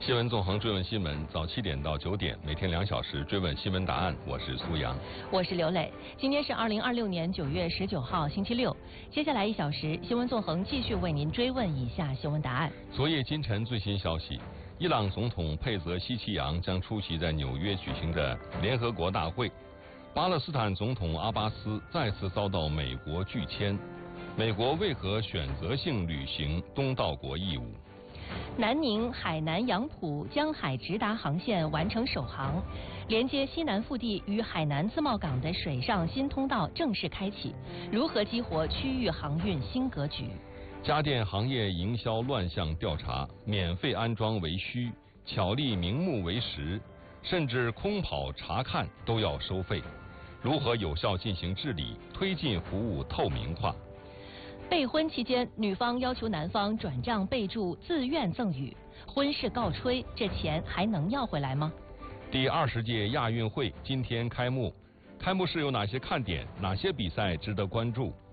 新闻纵横追问新闻，早7点到9点，每天2小时追问新闻答案。我是苏阳， 我是刘磊。今天是2026年9月19号，星期六。接下来1小时，新闻纵横继续为您追问以下新闻答案。 昨夜今晨最新消息，伊朗总统佩泽希奇扬将出席在纽约举行的联合国大会。巴勒斯坦总统阿巴斯再次遭到美国拒签，美国为何选择性履行东道国义务？ 南宁海南杨浦江海直达航线完成首航，连接西南腹地与海南自贸港的水上新通道正式开启，如何激活区域航运新格局？ 家电行业营销乱象调查，免费安装为虚，巧立名目为实，甚至空跑查看都要收费，如何有效进行治理，推进服务透明化？ 备婚期间，女方要求男方转账备注自愿赠与，婚事告吹，这钱还能要回来吗？ 第20届亚运会今天开幕，开幕式有哪些看点？哪些比赛值得关注？